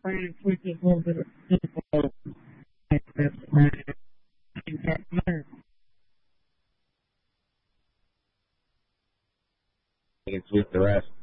to tweak this little bit of info. You can tweak the rest.